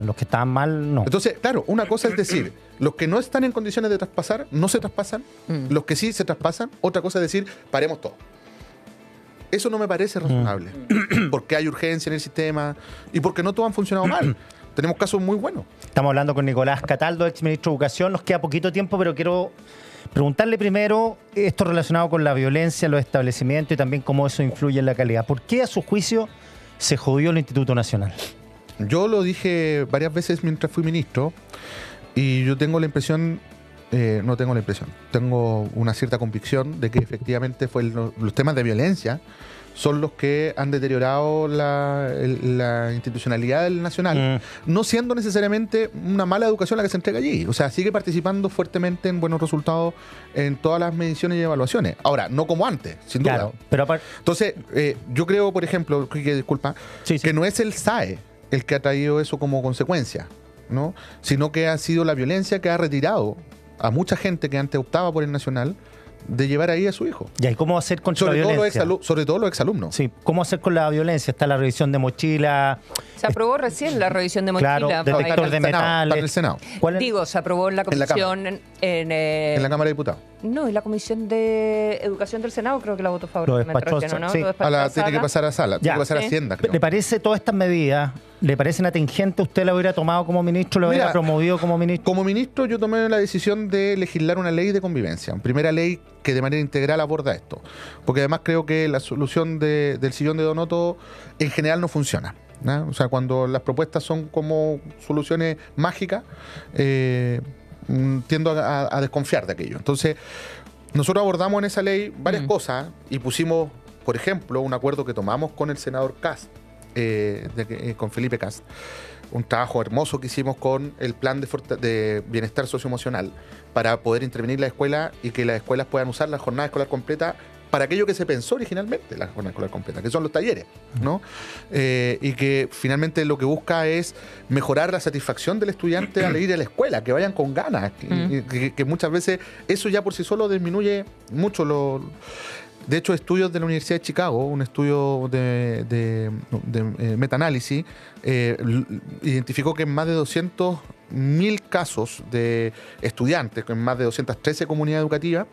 Los que estaban mal, no. Entonces, claro, una cosa es decir, los que no están en condiciones de traspasar, no se traspasan. Los que sí se traspasan, otra cosa es decir, paremos todo. Eso no me parece razonable. Porque hay urgencia en el sistema y porque no todos han funcionado mal. Tenemos casos muy buenos. Estamos hablando con Nicolás Cataldo, ex ministro de Educación. Nos queda poquito tiempo, pero quiero preguntarle primero esto relacionado con la violencia en los establecimientos y también cómo eso influye en la calidad. ¿Por qué, a su juicio, se jodió el Instituto Nacional? Yo lo dije varias veces mientras fui ministro y yo tengo la impresión, no tengo la impresión, tengo una cierta convicción de que efectivamente los temas de violencia son los que han deteriorado la institucionalidad del Nacional, no siendo necesariamente una mala educación la que se entrega allí. O sea, sigue participando fuertemente en buenos resultados en todas las mediciones y evaluaciones. Ahora, no como antes, sin duda. Claro, pero entonces, yo creo, por ejemplo, que no es el SAE el que ha traído eso como consecuencia, ¿no? Sino que ha sido la violencia que ha retirado a mucha gente que antes optaba por el Nacional de llevar ahí a su hijo. ¿Y cómo hacer contra la violencia? Sobre todo los exalumnos. Sí, ¿cómo hacer con la violencia? Está la revisión de mochila. Se aprobó recién la revisión de mochila. Claro, detector de metales. Está en el Senado. Digo, se aprobó en la comisión... En la Cámara de Diputados. No, en la Comisión de Educación del Senado creo que la votó favorablemente recién, ¿no? Sí. Tiene que pasar a sala, tiene que pasar a Hacienda, creo. ¿Le parece todas estas medidas, le parecen atingentes? ¿Usted la hubiera tomado como ministro, lo hubiera promovido como ministro? Como ministro yo tomé la decisión de legislar una ley de convivencia, primera ley que de manera integral aborda esto, porque además creo que la solución del sillón de Donoto en general no funciona, ¿no? O sea, cuando las propuestas son como soluciones mágicas, tiendo a desconfiar de aquello. Entonces, nosotros abordamos en esa ley varias cosas y pusimos, por ejemplo, un acuerdo que tomamos con el senador Kast, con Felipe Kast, un trabajo hermoso que hicimos con el plan de bienestar socioemocional para poder intervenir la escuela y que las escuelas puedan usar la jornada escolar completa para aquello que se pensó originalmente, la jornada escolar completa, que son los talleres, ¿no? Y que finalmente lo que busca es mejorar la satisfacción del estudiante al ir a la escuela, que vayan con ganas, que muchas veces eso ya por sí solo disminuye mucho De hecho, estudios de la Universidad de Chicago, un estudio de metaanálisis, identificó que en más de 200.000 casos de estudiantes, en más de 213 comunidades educativas,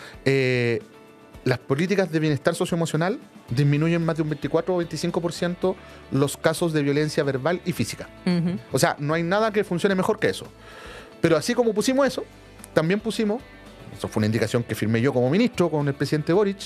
las políticas de bienestar socioemocional disminuyen más de un 24 o 25% los casos de violencia verbal y física. O sea, no hay nada que funcione mejor que eso. Pero así como pusimos eso, también pusimos, eso fue una indicación que firmé yo como ministro con el presidente Boric,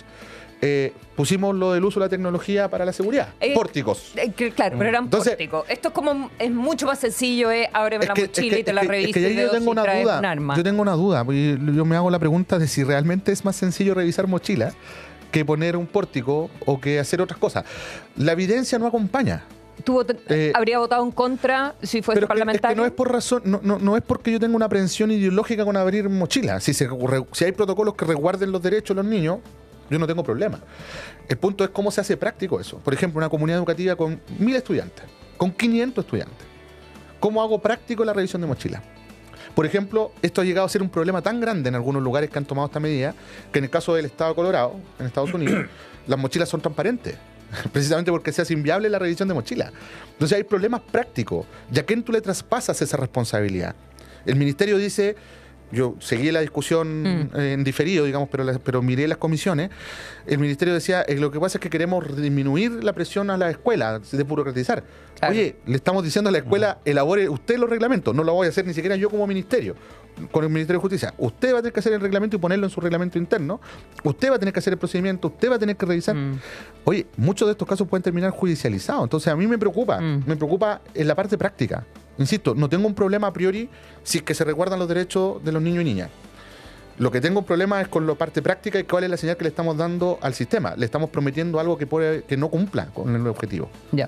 pusimos lo del uso de la tecnología para la seguridad. Pórticos. Claro, pero eran pórticos. Esto es mucho más sencillo, ábreme la mochila y te la reviso. Es que yo tengo una duda. Yo tengo una duda. Yo me hago la pregunta de si realmente es más sencillo revisar mochilas que poner un pórtico o que hacer otras cosas. La evidencia no acompaña. ¿Habría votado en contra si fuese parlamentario? Es que no es por razón, no es porque yo tenga una aprehensión ideológica con abrir mochilas. Si hay protocolos que resguarden los derechos de los niños, yo no tengo problema. El punto es cómo se hace práctico eso. Por ejemplo, una comunidad educativa con 1.000 estudiantes, con 500 estudiantes. ¿Cómo hago práctico la revisión de mochilas? Por ejemplo, esto ha llegado a ser un problema tan grande en algunos lugares que han tomado esta medida, que en el caso del estado de Colorado, en Estados Unidos, las mochilas son transparentes. Precisamente porque se hace inviable la revisión de mochila. Entonces hay problemas prácticos. ¿Y a quién tú le traspasas esa responsabilidad? El ministerio dice, yo seguí la discusión en diferido, digamos, pero miré las comisiones. El ministerio decía, lo que pasa es que queremos disminuir la presión a la escuela, desburocratizar. Claro. Oye, le estamos diciendo a la escuela, elabore usted los reglamentos. No lo voy a hacer ni siquiera yo como ministerio, con el Ministerio de Justicia. Usted va a tener que hacer el reglamento y ponerlo en su reglamento interno. Usted va a tener que hacer el procedimiento, usted va a tener que revisar. Oye, muchos de estos casos pueden terminar judicializados. Entonces a mí me preocupa en la parte práctica. Insisto, no tengo un problema a priori si es que se resguardan los derechos de los niños y niñas. Lo que tengo un problema es con la parte práctica y cuál es la señal que le estamos dando al sistema. Le estamos prometiendo algo que no cumpla con el objetivo. Ya.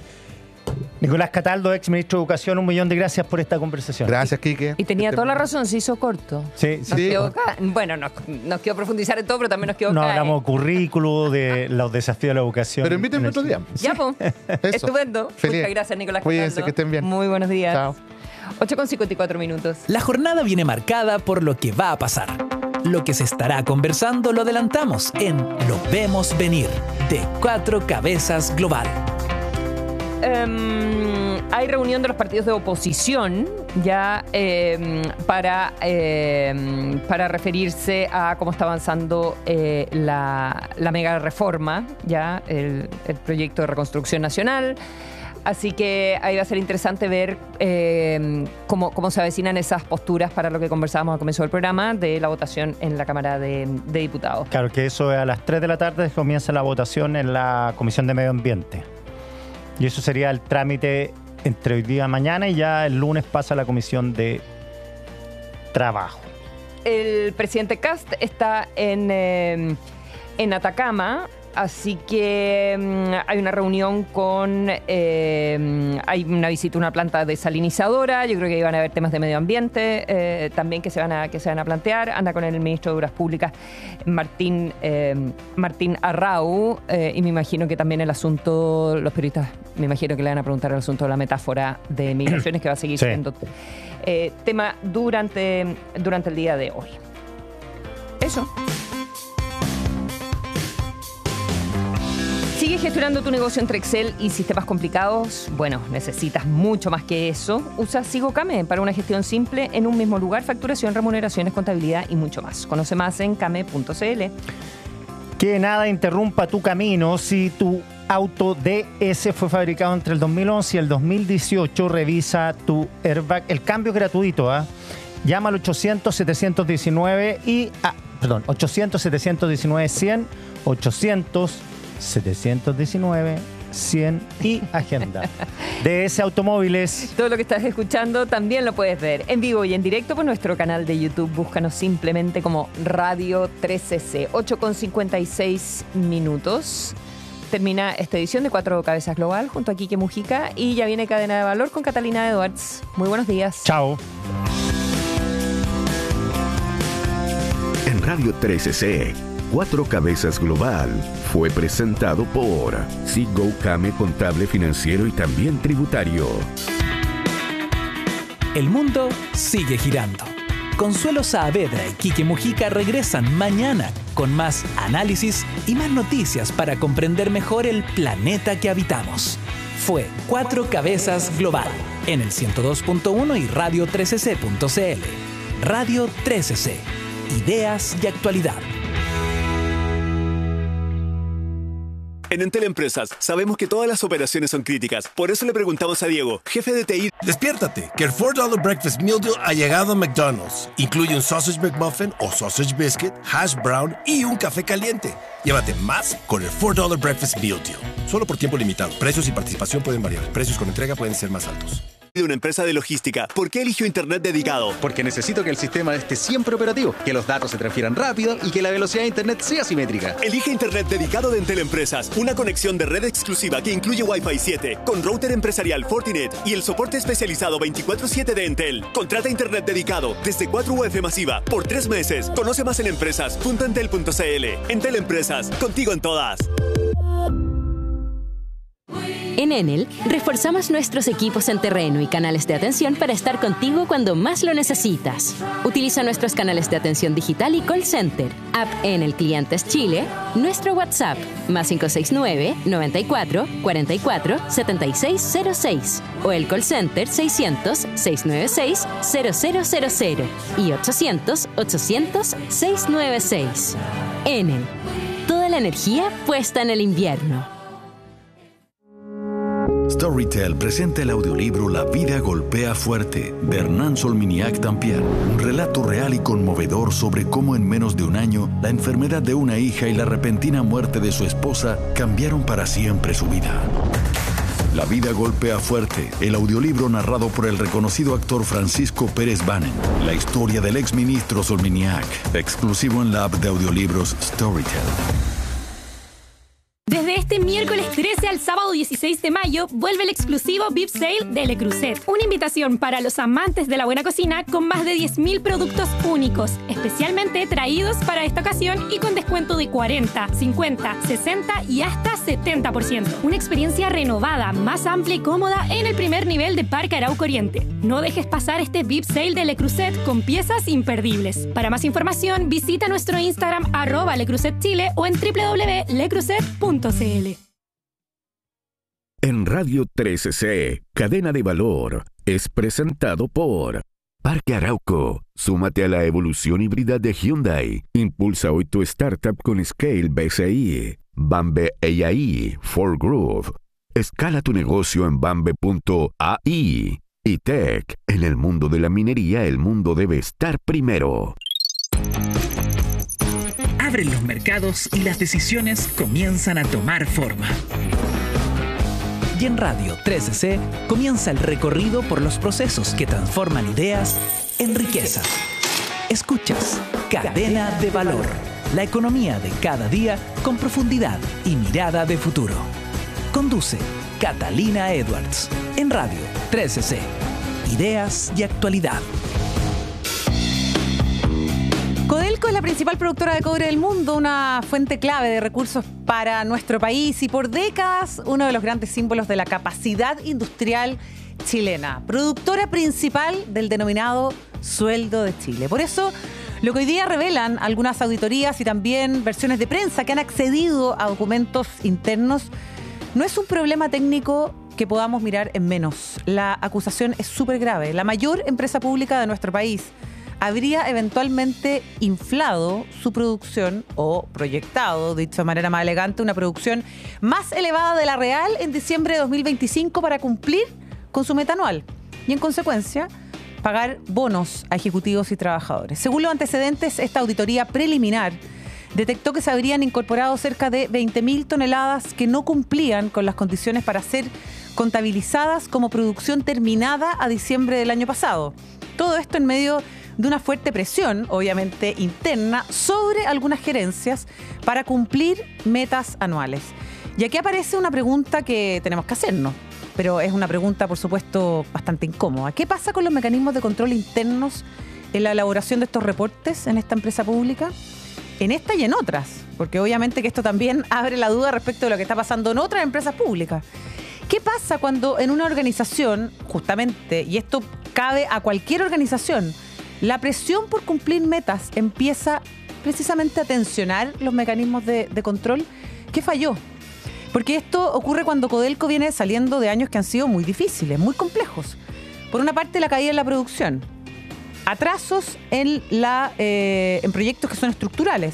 Nicolás Cataldo, ex ministro de Educación, 1.000.000 de gracias por esta conversación. Gracias, Quique. Y tenía toda la razón, se hizo corto. Sí. Bueno, nos quiero profundizar en todo, pero también nos quedó No hablamos currículo, de los desafíos de la educación. Pero invítenme otro día. Ya, pues. Estupendo. Feliz. Muchas gracias, Nicolás Cuídense, Cataldo. que estén bien. Muy buenos días. Chao. 8:54. La jornada viene marcada por lo que va a pasar. Lo que se estará conversando lo adelantamos en Lo Vemos Venir, de Cuatro Cabezas Global. hay reunión de los partidos de oposición ya para referirse a cómo está avanzando la mega reforma, ya el proyecto de reconstrucción nacional. Así que ahí va a ser interesante ver cómo se avecinan esas posturas para lo que conversábamos al comienzo del programa de la votación en la Cámara de Diputados. Claro, que eso es a las 3 de la tarde comienza la votación en la Comisión de Medio Ambiente. Y eso sería el trámite entre hoy día y mañana, y ya el lunes pasa a la Comisión de Trabajo. El presidente Kast está en Atacama. Así que hay una reunión hay una visita a una planta desalinizadora. Yo creo que van a haber temas de medio ambiente también que se van a plantear. Anda con el ministro de Obras Públicas, Martín Arrau, y me imagino que también el asunto, los periodistas me imagino que le van a preguntar el asunto de la metáfora de migraciones que va a seguir siendo tema durante el día de hoy. Eso. ¿Sigue gestionando tu negocio entre Excel y sistemas complicados? Bueno, necesitas mucho más que eso. Usa SigoCame para una gestión simple en un mismo lugar, facturación, remuneraciones, contabilidad y mucho más. Conoce más en came.cl. Que nada interrumpa tu camino. Si tu auto DS fue fabricado entre el 2011 y el 2018, revisa tu airbag. El cambio es gratuito, ¿eh? Llama al 800-719 y... 800-719-100, 800-719-100 y agenda. DS Automóviles. Todo lo que estás escuchando también lo puedes ver en vivo y en directo por nuestro canal de YouTube. Búscanos simplemente como Radio 13C. 8:56 minutos. Termina esta edición de Cuatro Cabezas Global junto a Quique Mujica y ya viene Cadena de Valor con Catalina Edwards. Muy buenos días. Chao. En Radio 13C, Cuatro Cabezas Global fue presentado por SigoCame Contable Financiero y también Tributario. El mundo sigue girando. Consuelo Saavedra y Quique Mujica regresan mañana con más análisis y más noticias para comprender mejor el planeta que habitamos. Fue Cuatro Cabezas Global en el 102.1 y Radio 13C.cl. Radio 13C. Ideas y actualidad. En Entel Empresas sabemos que todas las operaciones son críticas. Por eso le preguntamos a Diego, jefe de TI. Despiértate, que el $4 Breakfast Meal Deal ha llegado a McDonald's. Incluye un Sausage McMuffin o Sausage Biscuit, Hash Brown y un café caliente. Llévate más con el $4 Breakfast Meal Deal. Solo por tiempo limitado. Precios y participación pueden variar. Precios con entrega pueden ser más altos. De una empresa de logística, ¿por qué eligió Internet dedicado? Porque necesito que el sistema esté siempre operativo, que los datos se transfieran rápido y que la velocidad de Internet sea simétrica. Elige Internet dedicado de Entel Empresas, una conexión de red exclusiva que incluye Wi-Fi 7, con router empresarial Fortinet y el soporte especializado 24/7 de Entel. Contrata Internet dedicado desde 4 UF masiva por 3 meses. Conoce más en empresas.entel.cl. Entel Empresas, contigo en todas. En Enel, reforzamos nuestros equipos en terreno y canales de atención para estar contigo cuando más lo necesitas. Utiliza nuestros canales de atención digital y call center, app Enel Clientes Chile, nuestro WhatsApp, +569 94 44 7606 o el call center 600 696 0000 y 800 800 696. Enel, toda la energía puesta en el invierno. Storytel presenta el audiolibro La vida golpea fuerte, de Hernán Solminiac Tampier. Un relato real y conmovedor sobre cómo en menos de un año, la enfermedad de una hija y la repentina muerte de su esposa cambiaron para siempre su vida. La vida golpea fuerte, el audiolibro narrado por el reconocido actor Francisco Pérez Banen. La historia del exministro Solminiac, exclusivo en la app de audiolibros Storytel. Desde este miércoles 13 al sábado 16 de mayo vuelve el exclusivo VIP Sale de Le Creuset. Una invitación para los amantes de la buena cocina con más de 10.000 productos únicos, especialmente traídos para esta ocasión y con descuento de 40, 50, 60 y hasta 70%. Una experiencia renovada, más amplia y cómoda en el primer nivel de Parque Arauco Oriente. No dejes pasar este VIP Sale de Le Creuset con piezas imperdibles. Para más información, visita nuestro Instagram @LeCreusetChile o en www.lecreuset.cl. En Radio 13C, Cadena de Valor, es presentado por Parque Arauco. Súmate a la evolución híbrida de Hyundai. Impulsa hoy tu startup con Scale BCI. Bambe AI for Groove. Escala tu negocio en bambe.ai. Y Tech. En el mundo de la minería, el mundo debe estar primero. Abren los mercados y las decisiones comienzan a tomar forma. Y en Radio 13C comienza el recorrido por los procesos que transforman ideas en riqueza. Escuchas Cadena de Valor, la economía de cada día con profundidad y mirada de futuro. Conduce Catalina Edwards en Radio 13C. Ideas y actualidad. Codelco es la principal productora de cobre del mundo, una fuente clave de recursos para nuestro país y por décadas uno de los grandes símbolos de la capacidad industrial chilena. Productora principal del denominado sueldo de Chile. Por eso, lo que hoy día revelan algunas auditorías y también versiones de prensa que han accedido a documentos internos no es un problema técnico que podamos mirar en menos. La acusación es súper grave. La mayor empresa pública de nuestro país habría eventualmente inflado su producción o proyectado, dicho de manera más elegante, una producción más elevada de la real en diciembre de 2025 para cumplir con su meta anual y, en consecuencia, pagar bonos a ejecutivos y trabajadores. Según los antecedentes, esta auditoría preliminar detectó que se habrían incorporado cerca de 20.000 toneladas que no cumplían con las condiciones para ser contabilizadas como producción terminada a diciembre del año pasado. Todo esto en medio de una fuerte presión, obviamente interna, sobre algunas gerencias para cumplir metas anuales. Y aquí aparece una pregunta que tenemos que hacernos, pero es una pregunta, por supuesto, bastante incómoda. ¿Qué pasa con los mecanismos de control internos en la elaboración de estos reportes en esta empresa pública? En esta y en otras, porque obviamente que esto también abre la duda respecto de lo que está pasando en otras empresas públicas. ¿Qué pasa cuando en una organización, justamente, y esto cabe a cualquier organización, la presión por cumplir metas empieza precisamente a tensionar los mecanismos de control? ¿Qué falló? Porque esto ocurre cuando Codelco viene saliendo de años que han sido muy difíciles, muy complejos. Por una parte, la caída en la producción, atrasos en proyectos que son estructurales,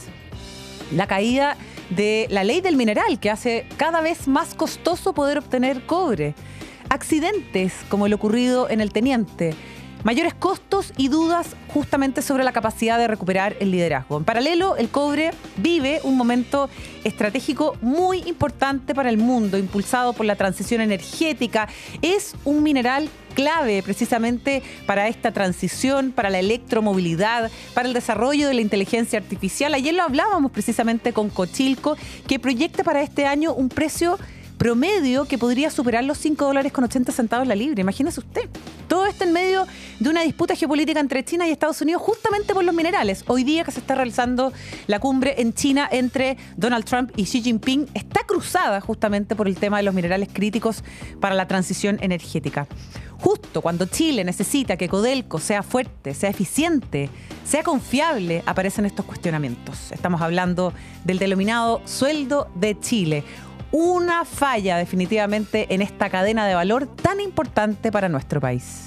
la caída de la ley del mineral, que hace cada vez más costoso poder obtener cobre, accidentes como el ocurrido en el Teniente, mayores costos y dudas justamente sobre la capacidad de recuperar el liderazgo. En paralelo, el cobre vive un momento estratégico muy importante para el mundo, impulsado por la transición energética. Es un mineral clave precisamente para esta transición, para la electromovilidad, para el desarrollo de la inteligencia artificial. Ayer lo hablábamos precisamente con Cochilco, que proyecta para este año un precio promedio que podría superar los $5.80 la libra. Imagínese usted. Todo esto en medio de una disputa geopolítica entre China y Estados Unidos justamente por los minerales. Hoy día que se está realizando la cumbre en China entre Donald Trump y Xi Jinping, está cruzada justamente por el tema de los minerales críticos para la transición energética. Justo cuando Chile necesita que Codelco sea fuerte, sea eficiente, sea confiable, aparecen estos cuestionamientos. Estamos hablando del denominado sueldo de Chile. Una falla definitivamente en esta cadena de valor tan importante para nuestro país.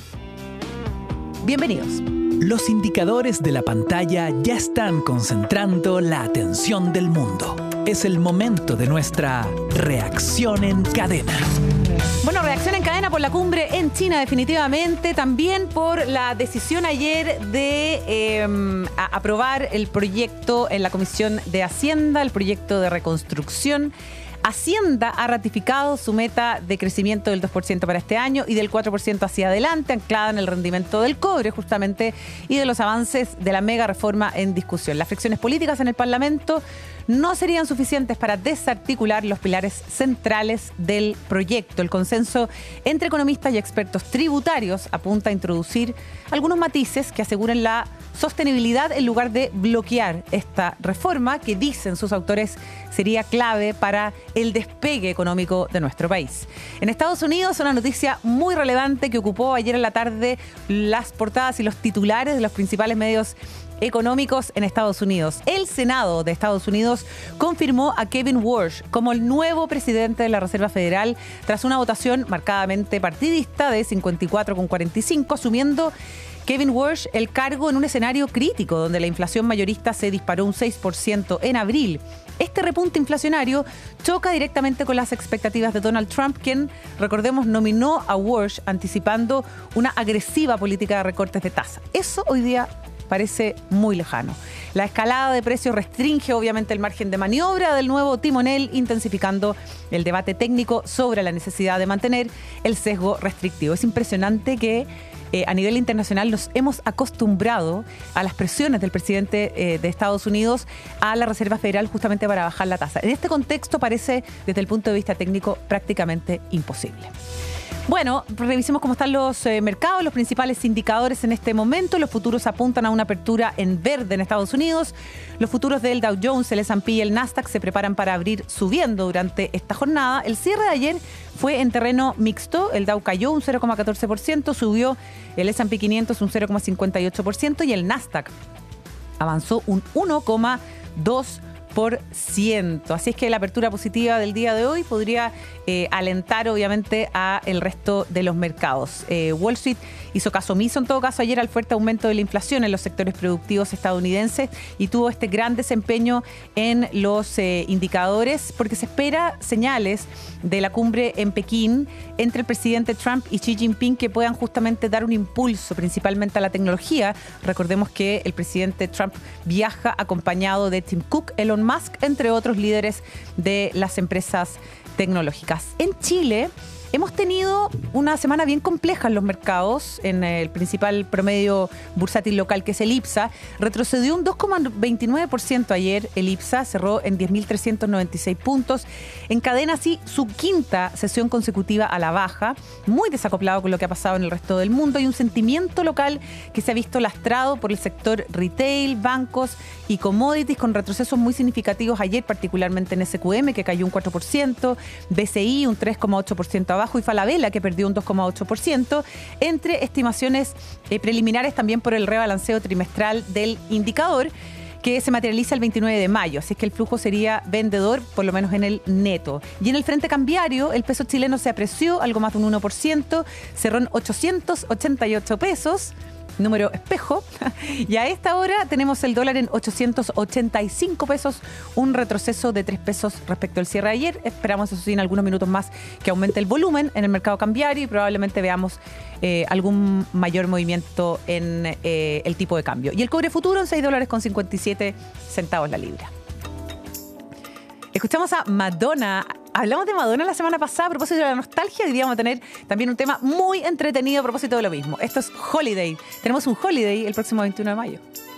Bienvenidos. Los indicadores de la pantalla ya están concentrando la atención del mundo. Es el momento de nuestra reacción en cadena. Bueno, reacción en cadena por la cumbre en China, definitivamente. También por la decisión ayer de aprobar el proyecto en la Comisión de Hacienda, el proyecto de reconstrucción. Hacienda ha ratificado su meta de crecimiento del 2% para este año y del 4% hacia adelante, anclada en el rendimiento del cobre justamente y de los avances de la mega reforma en discusión. Las fricciones políticas en el Parlamento no serían suficientes para desarticular los pilares centrales del proyecto. El consenso entre economistas y expertos tributarios apunta a introducir algunos matices que aseguren la sostenibilidad en lugar de bloquear esta reforma que, dicen sus autores, sería clave para el despegue económico de nuestro país. En Estados Unidos, una noticia muy relevante que ocupó ayer en la tarde las portadas y los titulares de los principales medios económicos en Estados Unidos. El Senado de Estados Unidos confirmó a Kevin Warsh como el nuevo presidente de la Reserva Federal tras una votación marcadamente partidista de 54-45, asumiendo Kevin Warsh el cargo en un escenario crítico donde la inflación mayorista se disparó un 6% en abril. Este repunte inflacionario choca directamente con las expectativas de Donald Trump, quien, recordemos, nominó a Warsh anticipando una agresiva política de recortes de tasa. Eso hoy día parece muy lejano. La escalada de precios restringe obviamente el margen de maniobra del nuevo timonel, intensificando el debate técnico sobre la necesidad de mantener el sesgo restrictivo. Es impresionante que a nivel internacional nos hemos acostumbrado a las presiones del presidente de Estados Unidos a la Reserva Federal justamente para bajar la tasa. En este contexto parece, desde el punto de vista técnico, prácticamente imposible. Bueno, revisemos cómo están los mercados, los principales indicadores en este momento. Los futuros apuntan a una apertura en verde en Estados Unidos. Los futuros del Dow Jones, el S&P y el Nasdaq se preparan para abrir subiendo durante esta jornada. El cierre de ayer fue en terreno mixto. El Dow cayó un 0,14%, subió el S&P 500 un 0,58% y el Nasdaq avanzó un 1,2%. Así es que la apertura positiva del día de hoy podría alentar obviamente a el resto de los mercados. Wall Street hizo caso omiso en todo caso ayer al fuerte aumento de la inflación en los sectores productivos estadounidenses y tuvo este gran desempeño en los indicadores porque se espera señales de la cumbre en Pekín entre el presidente Trump y Xi Jinping que puedan justamente dar un impulso principalmente a la tecnología. Recordemos que el presidente Trump viaja acompañado de Tim Cook, Elon Musk, entre otros líderes de las empresas tecnológicas. En Chile hemos tenido una semana bien compleja en los mercados. En el principal promedio bursátil local, que es el IPSA, retrocedió un 2,29% ayer. El IPSA cerró en 10.396 puntos. Encadena así su quinta sesión consecutiva a la baja, muy desacoplado con lo que ha pasado en el resto del mundo. Hay un sentimiento local que se ha visto lastrado por el sector retail, bancos y commodities, con retrocesos muy significativos ayer, particularmente en SQM, que cayó un 4%, BCI un 3,8% abajo y Falabella, que perdió un 2,8%, entre estimaciones preliminares también por el rebalanceo trimestral del indicador, que se materializa el 29 de mayo. Así es que el flujo sería vendedor, por lo menos en el neto. Y en el frente cambiario, el peso chileno se apreció algo más de un 1%, cerró en 888 pesos. Número espejo, y a esta hora tenemos el dólar en 885 pesos, un retroceso de 3 pesos respecto al cierre de ayer. Esperamos, eso sí, en algunos minutos más que aumente el volumen en el mercado cambiario y probablemente veamos algún mayor movimiento en el tipo de cambio. Y el cobre futuro en $6.57 la libra. Escuchamos a Madonna. Hablamos de Madonna la semana pasada a propósito de la nostalgia. Hoy día vamos a tener también un tema muy entretenido a propósito de lo mismo. Esto es Holiday. Tenemos un Holiday el próximo 21 de mayo.